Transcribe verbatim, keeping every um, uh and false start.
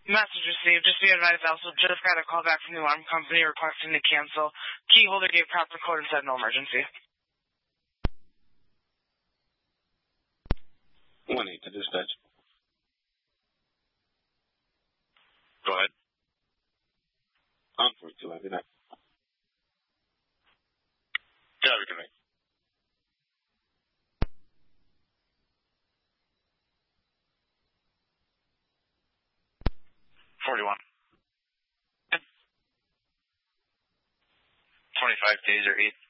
Message received. Just be advised also, just got a call back from the alarm company requesting to cancel. Key holder gave proper code and said no emergency. one eight to dispatch. Go ahead. On forty-two, I did not. Yeah, we can make. forty-one. twenty-five days or eight.